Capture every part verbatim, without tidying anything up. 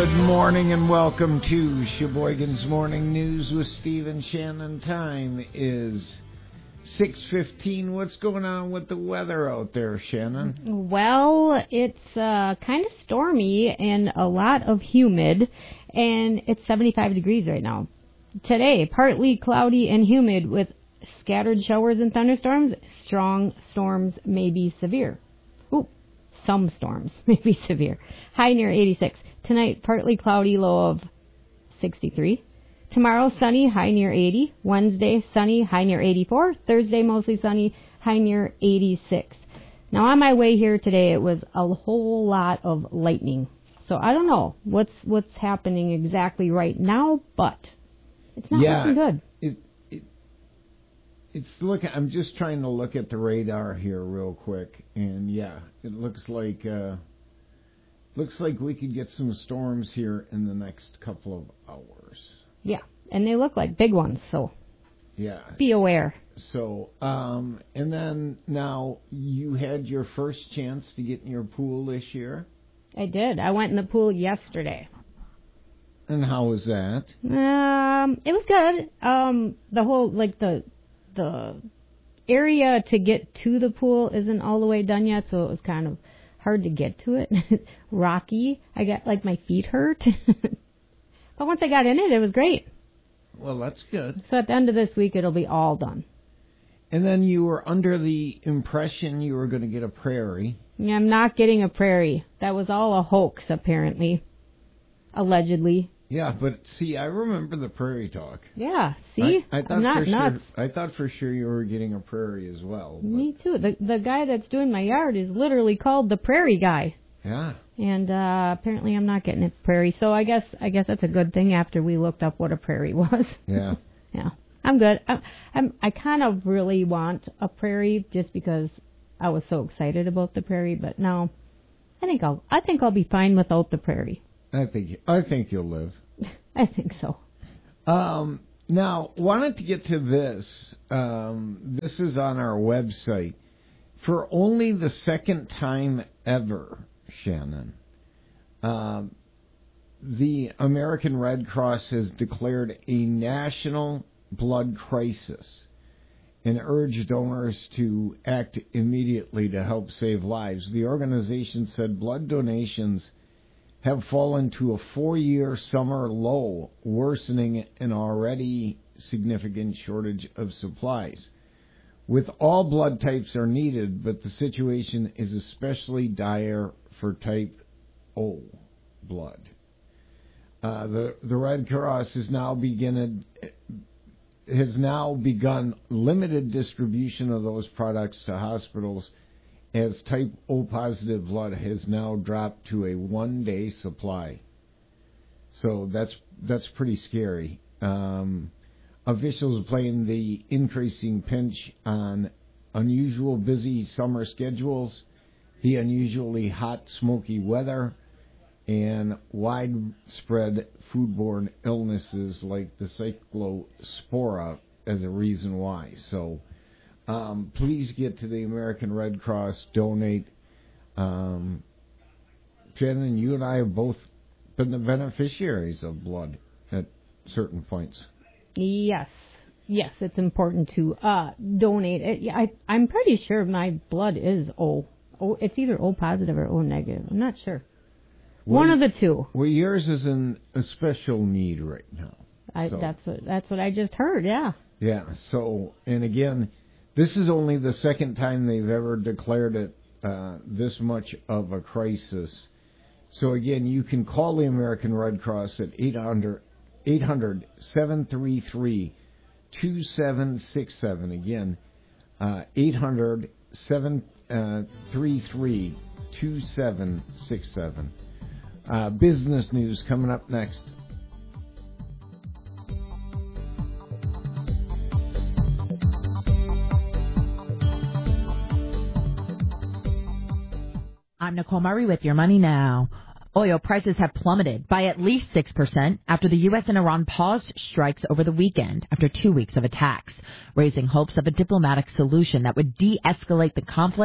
Good morning and welcome to Sheboygan's Morning News with Steve and Shannon. Time is six fifteen. What's going on with the weather out there, Shannon? Well, it's uh, kind of stormy and a lot of humid, and it's seventy-five degrees right now. Today, partly cloudy and humid with scattered showers and thunderstorms. Strong storms may be severe. Ooh, some storms may be severe. High near eighty-six. Tonight, partly cloudy, low of sixty-three. Tomorrow, sunny, high near eighty. Wednesday, sunny, high near eighty-four. Thursday, mostly sunny, high near eighty-six. Now, on my way here today, it was a whole lot of lightning. So I don't know what's what's happening exactly right now, but it's not yeah, looking good. It, it, it's looking. I'm just trying to look at the radar here real quick, and yeah, it looks like uh, looks like we could get some storms here in the next couple of hours. Yeah, and they look like big ones, so yeah, be aware. So, um, and then now you had your first chance to get in your pool this year. I did. I went in the pool yesterday. And how was that? Um, it was good. Um, the whole like the the area to get to the pool isn't all the way done yet, so it was kind of hard to get to it. Rocky. I got like my feet hurt. But once I got in it, it was great. Well, that's good. So at the end of this week, it'll be all done. And then you were under the impression you were going to get a prairie. Yeah, I'm not getting a prairie. That was all a hoax, apparently. Allegedly. Yeah, but see, I remember the prairie talk. Yeah, see? I, I thought I'm not for nuts. Sure, I thought for sure you were getting a prairie as well. But. Me too. The the guy that's doing my yard is literally called the prairie guy. Yeah. And uh, apparently I'm not getting a prairie. So I guess I guess that's a good thing after we looked up what a prairie was. Yeah. Yeah. I'm good. I, I'm, I kind of really want a prairie just because I was so excited about the prairie. But no, I think I'll I think I'll be fine without the prairie. I think I think you'll live. I think so. Um, now, wanted to get to this. Um, this is on our website. For only the second time ever, Shannon, um, the American Red Cross has declared a national blood crisis and urged donors to act immediately to help save lives. The organization said blood donations have fallen to a four-year summer low, worsening an already significant shortage of supplies. With all blood types are needed, but the situation is especially dire for type O blood. Uh, the the Red Cross has now begun has now begun limited distribution of those products to hospitals, as type O positive blood has now dropped to a one-day supply. So that's that's pretty scary. Um, officials blame the increasing pinch on unusual busy summer schedules, the unusually hot, smoky weather, and widespread foodborne illnesses like the cyclospora as a reason why. So Um, please get to the American Red Cross, donate. Um, Shannon, you and I have both been the beneficiaries of blood at certain points. Yes. Yes, it's important to uh, donate. It, yeah, I, I'm pretty sure my blood is O. O. It's either O positive or O negative. I'm not sure. Well, One of the two. Well, yours is in a special need right now. I, so. That's what that's what I just heard, yeah. Yeah, so, and again, this is only the second time they've ever declared it uh, this much of a crisis. So, again, you can call the American Red Cross at eight hundred, seven three three, two seven six seven. Again, uh, eight hundred, seven three three, two seven six seven. Uh, business news coming up next. I'm Nicole Murray with Your Money Now. Oil prices have plummeted by at least six percent after the U S and Iran paused strikes over the weekend after two weeks of attacks, raising hopes of a diplomatic solution that would de-escalate the conflict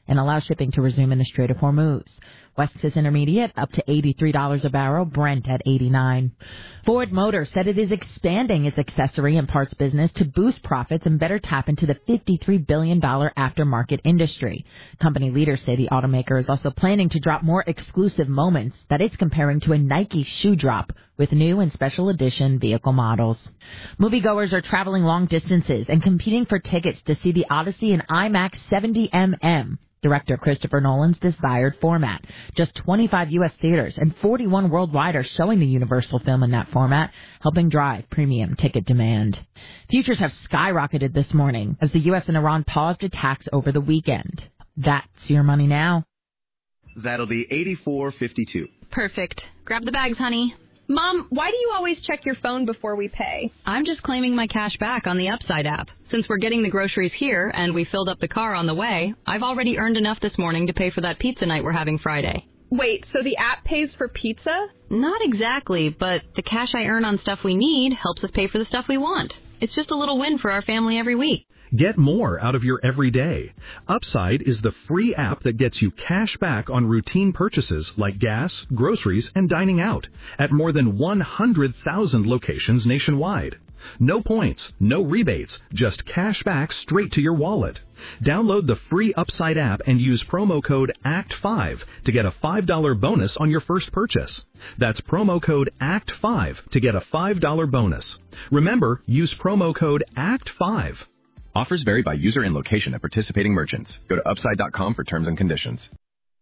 and allow shipping to resume in the Strait of Hormuz. West Texas Intermediate up to eighty-three dollars a barrel, Brent at eighty-nine dollars. Ford Motor said it is expanding its accessory and parts business to boost profits and better tap into the fifty-three billion dollars aftermarket industry. Company leaders say the automaker is also planning to drop more exclusive moments that it's comparing to a Nike shoe drop with new and special edition vehicle models. Moviegoers are traveling long distances and competing for tickets to see the Odyssey in IMAX seventy millimeter. Director Christopher Nolan's desired format. Just twenty-five U S theaters and forty-one worldwide are showing the Universal film in that format, helping drive premium ticket demand. Futures have skyrocketed this morning as the U S and Iran paused attacks over the weekend. That's your money now. That'll be eighty-four fifty-two. Perfect. Grab the bags, honey. Mom, why do you always check your phone before we pay? I'm just claiming my cash back on the Upside app. Since we're getting the groceries here and we filled up the car on the way, I've already earned enough this morning to pay for that pizza night we're having Friday. Wait, so the app pays for pizza? Not exactly, but the cash I earn on stuff we need helps us pay for the stuff we want. It's just a little win for our family every week. Get more out of your everyday. Upside is the free app that gets you cash back on routine purchases like gas, groceries, and dining out at more than one hundred thousand locations nationwide. No points, no rebates, just cash back straight to your wallet. Download the free Upside app and use promo code A C T five to get a five dollars bonus on your first purchase. That's promo code A C T five to get a five dollars bonus. Remember, use promo code A C T five. Offers vary by user and location at participating merchants. Go to upside dot com for terms and conditions.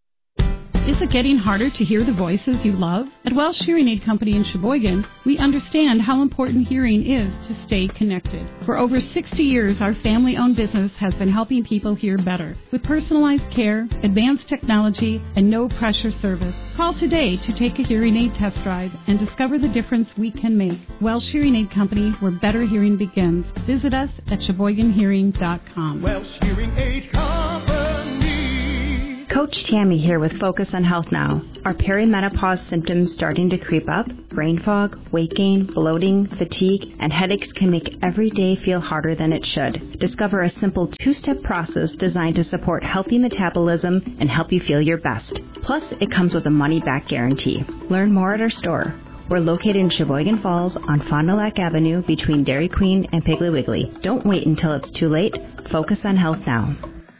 Is it getting harder to hear the voices you love? At Welsh Hearing Aid Company in Sheboygan, we understand how important hearing is to stay connected. For over sixty years, our family-owned business has been helping people hear better. With personalized care, advanced technology, and no-pressure service. Call today to take a hearing aid test drive and discover the difference we can make. Welsh Hearing Aid Company, where better hearing begins. Visit us at sheboygan hearing dot com. Welsh Hearing Aid Company. Coach Tammy here with Focus on Health Now. Are perimenopause symptoms starting to creep up? Brain fog, weight gain, bloating, fatigue, and headaches can make every day feel harder than it should. Discover a simple two-step process designed to support healthy metabolism and help you feel your best. Plus, it comes with a money-back guarantee. Learn more at our store. We're located in Sheboygan Falls on Fond du Lac Avenue between Dairy Queen and Piggly Wiggly. Don't wait until it's too late. Focus on Health Now.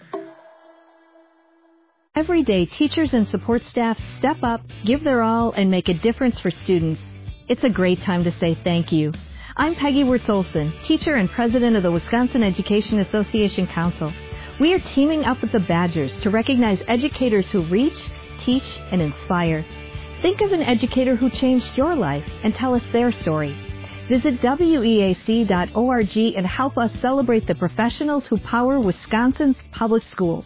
Every day, teachers and support staff step up, give their all, and make a difference for students. It's a great time to say thank you. I'm Peggy Wirtz-Olson, teacher and president of the Wisconsin Education Association Council. We are teaming up with the Badgers to recognize educators who reach, teach, and inspire. Think of an educator who changed your life and tell us their story. Visit W E A C dot org and help us celebrate the professionals who power Wisconsin's public schools.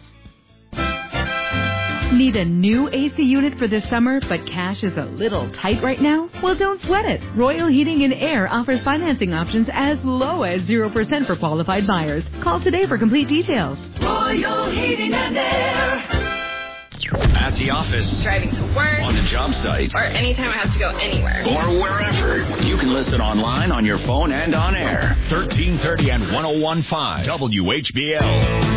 Need a new A C unit for this summer, but cash is a little tight right now? Well, don't sweat it. Royal Heating and Air offers financing options as low as zero percent for qualified buyers. Call today for complete details. Royal Heating and Air. At the office, driving to work, on the job site, or anytime I have to go anywhere, or wherever. You can listen online, on your phone, and on air. thirteen thirty and one oh one point five W H B L.